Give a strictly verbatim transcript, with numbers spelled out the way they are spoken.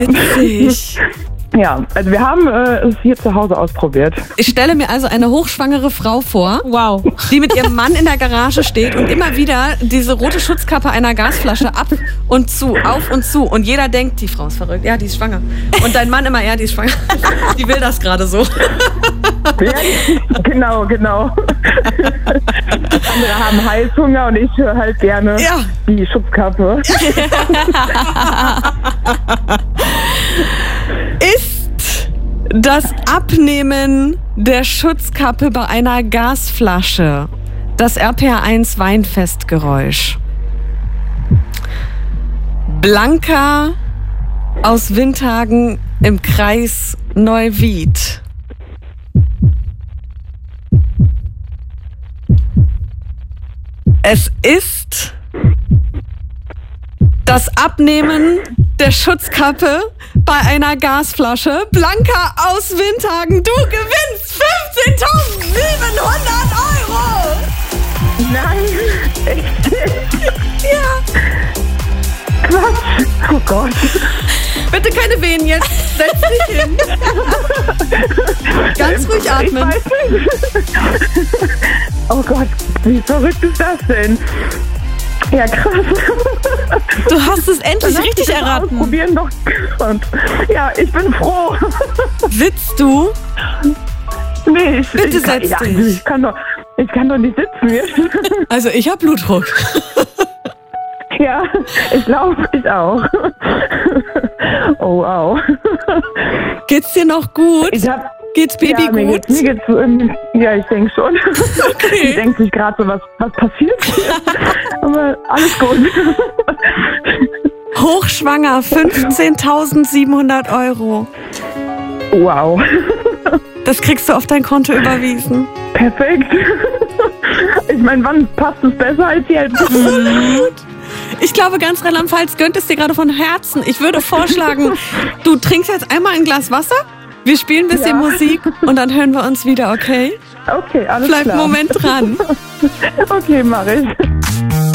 Witzig. Ja, also wir haben äh, es hier zu Hause ausprobiert. Ich stelle mir also eine hochschwangere Frau vor, Wow. die mit ihrem Mann in der Garage steht und immer wieder diese rote Schutzkappe einer Gasflasche ab und zu, auf und zu. Und jeder denkt, die Frau ist verrückt. Ja, die ist schwanger. Und dein Mann immer, ja, die ist schwanger. Die will das gerade so. Ja, genau, genau. Andere haben Heißhunger und ich höre halt gerne Ja. die Schutzkappe. Ist das Abnehmen der Schutzkappe bei einer Gasflasche das R P R eins Weinfestgeräusch? Blanca aus Windhagen im Kreis Neuwied. Es ist das Abnehmen der Schutzkappe bei einer Gasflasche. Blanca aus Windhagen, du gewinnst fünfzehntausendsiebenhundert Euro! Nein, echt? Ja, Quatsch. Oh Gott. bitte keine Wehen jetzt. Setz dich hin. Ganz ruhig Ich atmen. weiß nicht. Oh Gott, wie verrückt ist das denn? Ja, krass. Du hast es endlich richtig erraten. Probieren doch. Und ja, ich bin froh. Sitzt du? Nee, ich, Bitte ich, kann, setz ja, dich. Ich kann doch, ich kann doch nicht sitzen jetzt. Also ich habe Blutdruck. Ja, ich glaube, ich auch. Oh, wow. Geht's dir noch gut? Ich hab, Geht's Baby ja, mir gut? geht's, mir geht's, ähm, ja, ich denke schon. Okay. Die denkt sich gerade so, was, was passiert hier? Aber alles gut. Hochschwanger, fünfzehntausendsiebenhundert Euro. Wow. Das kriegst du auf dein Konto überwiesen. Perfekt. Ich meine, wann passt es besser als jetzt? Ich glaube, ganz Rheinland-Pfalz gönnt es dir gerade von Herzen. Ich würde vorschlagen, du trinkst jetzt einmal ein Glas Wasser, wir spielen ein bisschen Ja. Musik und dann hören wir uns wieder, okay? Okay, alles Bleib klar. einen Moment dran. Okay, mach ich.